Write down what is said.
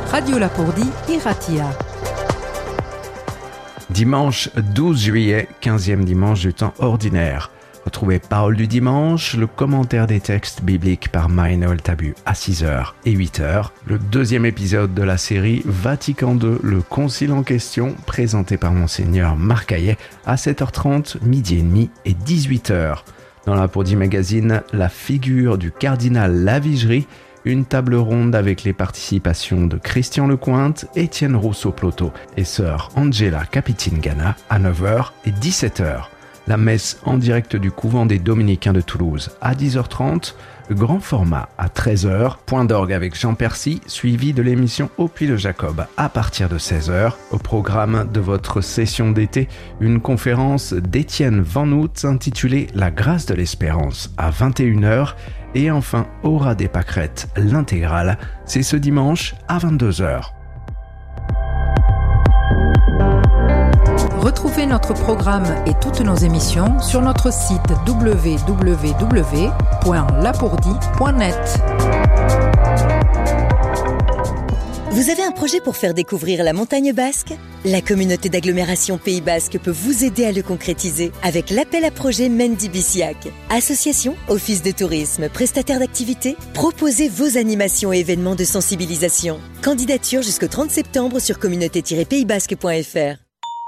Radio Lapourdi et Ratia. Dimanche 12 juillet, 15e dimanche du temps ordinaire. Retrouvez Parole du dimanche, le commentaire des textes bibliques par Marie-Noël Tabu à 6h et 8h. Le deuxième épisode de la série Vatican II, le concile en question, présenté par Monseigneur Marc Hayet à 7h30, midi et demi et 18h. Dans l'Apourdi Magazine, la figure du cardinal Lavigerie, une table ronde avec les participations de Christian Lecointe, Étienne Rousseau-Ploto et sœur Angela Capitingana à 9h et 17h. La messe en direct du couvent des Dominicains de Toulouse à 10h30, grand format à 13h, point d'orgue avec Jean Percy, suivi de l'émission Au Puy de Jacob à partir de 16h. Au programme de votre session d'été, une conférence d'Étienne Van Hout intitulée La grâce de l'espérance à 21h. Et enfin, Aura des pâquerettes, l'intégrale, c'est ce dimanche à 22h. Retrouvez notre programme et toutes nos émissions sur notre site www.lapourdi.net. Vous avez un projet pour faire découvrir la montagne basque ? La communauté d'agglomération Pays Basque peut vous aider à le concrétiser avec l'appel à projet Mendy Biciac. Association, office de tourisme, prestataire d'activités, proposez vos animations et événements de sensibilisation. Candidature jusqu'au 30 septembre sur communauté-paysbasque.fr.